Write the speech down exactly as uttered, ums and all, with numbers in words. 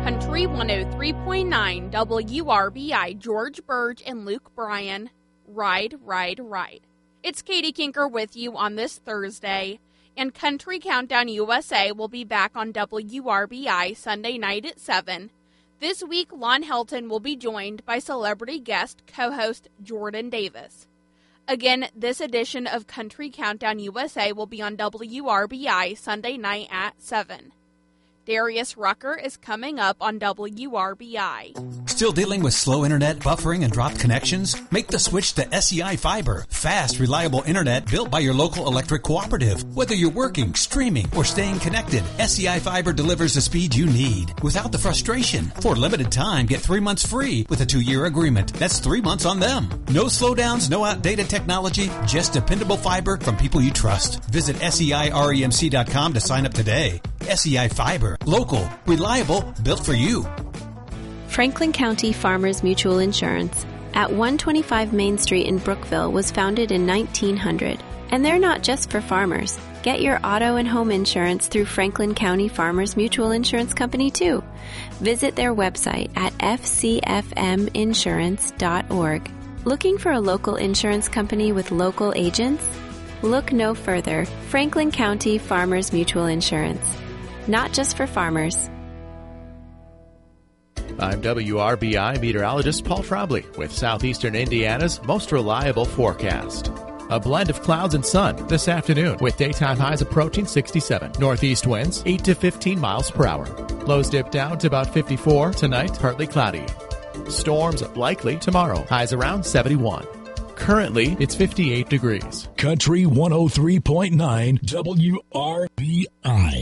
Country one oh three point nine W R B I, George Burge and Luke Bryan, Ride, Ride, Ride. It's Katie Kinker with you on this Thursday, and Country Countdown U S A will be back on W R B I Sunday night at seven. This week, Lon Helton will be joined by celebrity guest co-host Jordan Davis. Again, this edition of Country Countdown U S A will be on W R B I Sunday night at seven. Darius Rucker is coming up on W R B I. Still dealing with slow internet, buffering, and dropped connections? Make the switch to S E I Fiber. Fast, reliable internet built by your local electric cooperative. Whether you're working, streaming, or staying connected, S E I Fiber delivers the speed you need without the frustration. For a limited time, get three months free with a two-year agreement. That's three months on them. No slowdowns, no outdated technology, just dependable fiber from people you trust. Visit S E I remc dot com to sign up today. S E I Fiber. Local, reliable, built for you. Franklin County Farmers Mutual Insurance at one twenty-five Main Street in Brookville was founded in nineteen hundred. And they're not just for farmers. Get your auto and home insurance through Franklin County Farmers Mutual Insurance Company, too. Visit their website at f c f m insurance dot org. Looking for a local insurance company with local agents? Look no further. Franklin County Farmers Mutual Insurance. Not just for farmers. I'm W R B I meteorologist Paul Trombley with Southeastern Indiana's most reliable forecast. A blend of clouds and sun this afternoon with daytime highs approaching sixty-seven. Northeast winds eight to fifteen miles per hour. Lows dip down to about fifty-four. Tonight, partly cloudy. Storms likely tomorrow. Highs around seventy-one. Currently, it's fifty-eight degrees. Country one oh three point nine W R B I.